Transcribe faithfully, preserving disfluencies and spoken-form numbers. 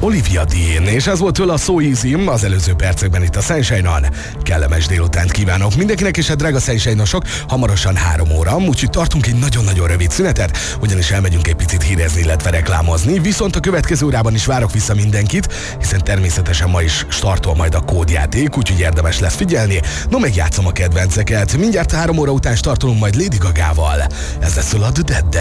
Olivia Dean, és ez volt tőle a So Easy az előző percekben itt a Sunshine-on. Kellemes délutánt kívánok mindenkinek, és a drága Sunshine-osok, hamarosan három óra, úgyhogy tartunk egy nagyon-nagyon rövid szünetet, ugyanis elmegyünk egy picit hírezni, illetve reklámozni, viszont a következő órában is várok vissza mindenkit, hiszen természetesen ma is startol majd a kódjáték, úgyhogy érdemes lesz figyelni. No, megjátszom a kedvenceket. Mindjárt három óra után startolunk majd Lady Gagával. Ez lesz a The Dead.